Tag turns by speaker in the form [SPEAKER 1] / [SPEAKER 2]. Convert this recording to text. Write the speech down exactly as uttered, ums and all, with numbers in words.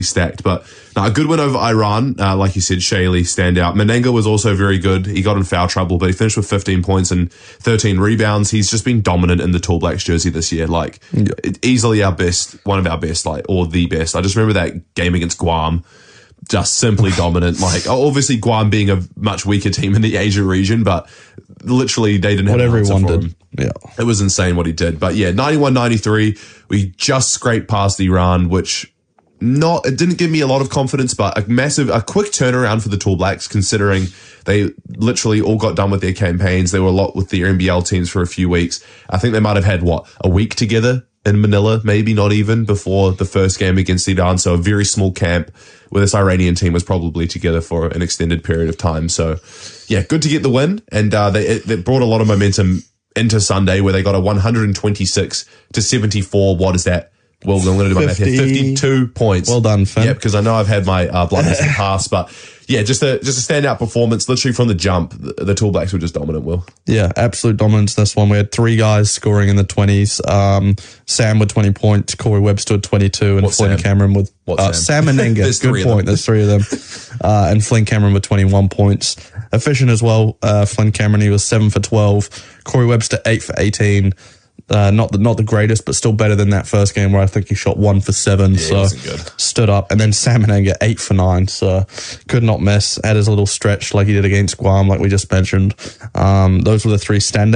[SPEAKER 1] stacked. But no, a good win over Iran. Uh, like you said, Shaley stand out. Menenga was also very good. He got in foul trouble, but he finished with fifteen points and thirteen rebounds. He's just been dominant in the Tall Blacks jersey this year. Like, yeah. easily our best, one of our best, like, or the best. I just remember that game against Guam. Just simply dominant. Like, obviously Guam being a much weaker team in the Asia region, but literally they didn't have
[SPEAKER 2] what everyone
[SPEAKER 1] for
[SPEAKER 2] did.
[SPEAKER 1] him.
[SPEAKER 2] Yeah.
[SPEAKER 1] It was insane what he did. But yeah, ninety-one ninety-three, we just scraped past Iran, which not, it didn't give me a lot of confidence, but a massive, a quick turnaround for the Tall Blacks, considering they literally all got done with their campaigns. They were a lot with their N B L teams for a few weeks. I think they might have had, what, a week together in Manila, maybe not even, before the first game against Iran. So a very small camp where this Iranian team was probably together for an extended period of time. So yeah, good to get the win. And uh, they, it, it brought a lot of momentum into Sunday, where they got a one twenty-six to seventy-four. What is that? Well, I'm going to do my math here. fifty-two points.
[SPEAKER 2] Well done, Finn.
[SPEAKER 1] Yeah, because I know I've had my uh, blunders in the past, but yeah, just a just a standout performance. Literally from the jump, the, the Tall Blacks were just dominant. Will.
[SPEAKER 2] Yeah, absolute dominance. This one, we had three guys scoring in the twenties. Um, Sam with twenty points, Corey Webster with twenty-two, and
[SPEAKER 1] What
[SPEAKER 2] Flynn
[SPEAKER 1] Sam?
[SPEAKER 2] Cameron with
[SPEAKER 1] What
[SPEAKER 2] uh,
[SPEAKER 1] Sam?
[SPEAKER 2] Sam and Nenga. Good point. There's three of them, uh, and Flynn Cameron with twenty-one points. Efficient as well. Uh, Flynn Cameron, he was seven for twelve. Corey Webster eight for eighteen. Uh, not the not the greatest, but still better than that first game where I think he shot one for seven.
[SPEAKER 1] Yeah,
[SPEAKER 2] so
[SPEAKER 1] good.
[SPEAKER 2] Stood up. And then Sam Menenga eight for nine. So could not miss. Had his little stretch like he did against Guam, like we just mentioned. Um, those were the three standouts.